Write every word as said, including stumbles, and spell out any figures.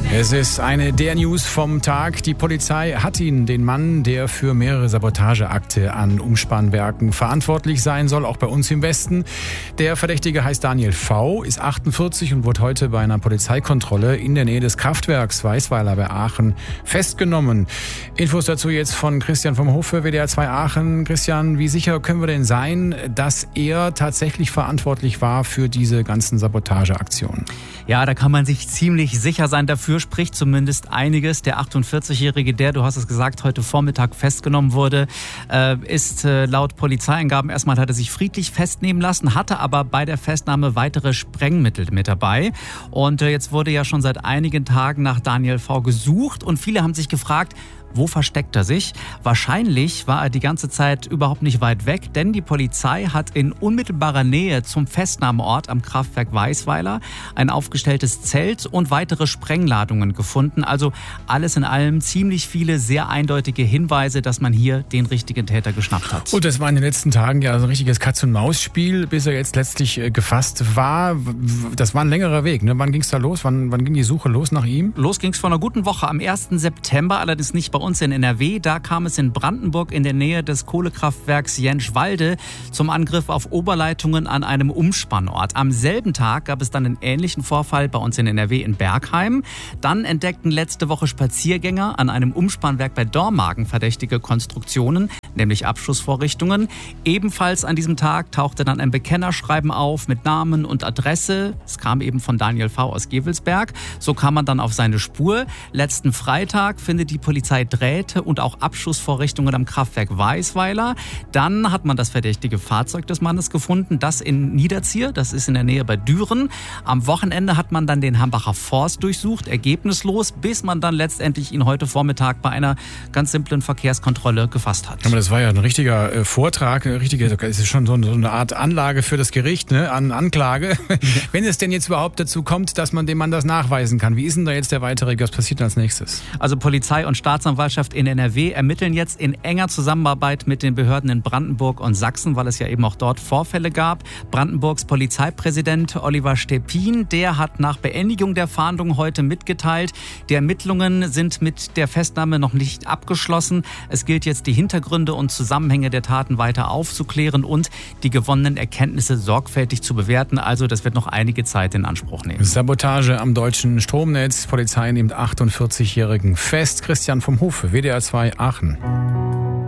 Es ist eine der News vom Tag. Die Polizei hat ihn, den Mann, der für mehrere Sabotageakte an Umspannwerken verantwortlich sein soll, auch bei uns im Westen. Der Verdächtige heißt Daniel V., ist achtundvierzig und wurde heute bei einer Polizeikontrolle in der Nähe des Kraftwerks Weisweiler bei Aachen festgenommen. Infos dazu jetzt von Christian vom Hofe, W D R zwei Aachen. Christian, wie sicher können wir denn sein, dass er tatsächlich verantwortlich war für diese ganzen Sabotageaktionen? Ja, da kann man sich ziemlich sicher sein. Dafür spricht zumindest einiges. Der achtundvierzig-Jährige, der, du hast es gesagt, heute Vormittag festgenommen wurde, ist laut Polizeiangaben, erstmal hat er sich friedlich festnehmen lassen, hatte aber bei der Festnahme weitere Sprengmittel mit dabei. Und jetzt wurde ja schon seit einigen Tagen nach Daniel V. gesucht und viele haben sich gefragt, wo versteckt er sich? Wahrscheinlich war er die ganze Zeit überhaupt nicht weit weg, denn die Polizei hat in unmittelbarer Nähe zum Festnahmeort am Kraftwerk Weisweiler ein aufgestelltes Zelt und weitere Sprengladungen gefunden. Also alles in allem ziemlich viele sehr eindeutige Hinweise, dass man hier den richtigen Täter geschnappt hat. Und das war in den letzten Tagen ja so ein richtiges Katz-und-Maus-Spiel, bis er jetzt letztlich äh, gefasst war. Das war ein längerer Weg, ne? Wann ging es da los? Wann, wann ging die Suche los nach ihm? Los ging es vor einer guten Woche, am ersten September, allerdings nicht bei uns in N R W. Da kam es in Brandenburg in der Nähe des Kohlekraftwerks Jentschwalde zum Angriff auf Oberleitungen an einem Umspannort. Am selben Tag gab es dann einen ähnlichen Vorfall bei uns in N R W in Bergheim. Dann entdeckten letzte Woche Spaziergänger an einem Umspannwerk bei Dormagen verdächtige Konstruktionen, nämlich Abschussvorrichtungen. Ebenfalls an diesem Tag tauchte dann ein Bekennerschreiben auf mit Namen und Adresse. Es kam eben von Daniel V. aus Gevelsberg. So kam man dann auf seine Spur. Letzten Freitag findet die Polizei Drähte und auch Abschussvorrichtungen am Kraftwerk Weisweiler. Dann hat man das verdächtige Fahrzeug des Mannes gefunden, das in Niederzier, das ist in der Nähe bei Düren. Am Wochenende hat man dann den Hambacher Forst durchsucht, ergebnislos, bis man dann letztendlich ihn heute Vormittag bei einer ganz simplen Verkehrskontrolle gefasst hat. Aber das war ja ein richtiger äh, Vortrag, ein richtiger, es ist schon so, so eine Art Anlage für das Gericht, ne, an Anklage. Wenn es denn jetzt überhaupt dazu kommt, dass man dem Mann das nachweisen kann, wie ist denn da jetzt der weitere, was passiert als nächstes? Also Polizei und Staatsanwaltschaft in N R W ermitteln jetzt in enger Zusammenarbeit mit den Behörden in Brandenburg und Sachsen, weil es ja eben auch dort Vorfälle gab. Brandenburgs Polizeipräsident Oliver Stepin, der hat nach Beendigung der Fahndung heute mitgeteilt, die Ermittlungen sind mit der Festnahme noch nicht abgeschlossen. Es gilt jetzt, die Hintergründe und Zusammenhänge der Taten weiter aufzuklären und die gewonnenen Erkenntnisse sorgfältig zu bewerten. Also das wird noch einige Zeit in Anspruch nehmen. Sabotage am deutschen Stromnetz. Polizei nimmt achtundvierzig-Jährigen fest. Christian vom Hofe, W D R zwei Aachen.